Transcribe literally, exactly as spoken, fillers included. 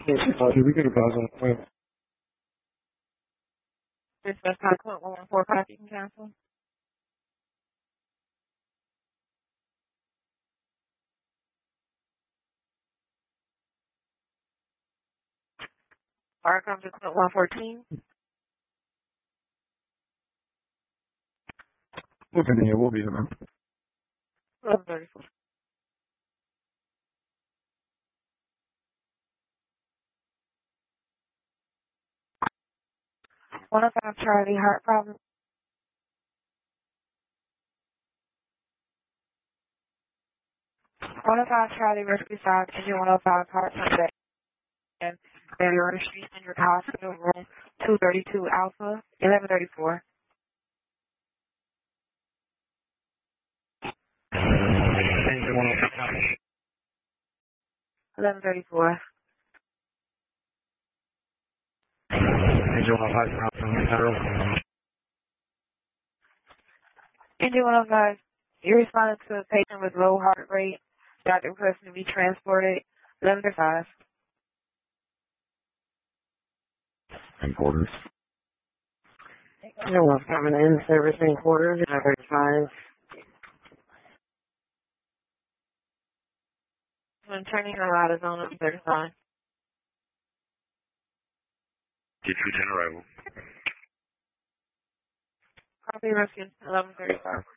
Yes, uh, we could advise on the plan. This is five point one one four five. You can cancel. Fire comes at one fourteen. We'll continue. We'll be here, man. eleven thirty-four. one oh five Charlie, heart problem. one oh five Charlie, rescue side, engine one oh five, heart Sunday. And failure street in your hospital room two thirty-two Alpha, eleven thirty-four. Engine one oh five. eleven thirty-four. Engine one oh five. Federal. Engine one oh five, you responded to a patient with low heart rate. Doctor requesting to be transported. eleven thirty-five. Importers. No one's coming in. Servicing quarters. eleven thirty-five. I'm turning your light is on eleven thirty-five. Get you ten arrival. Copy rescue eleven thirty-five.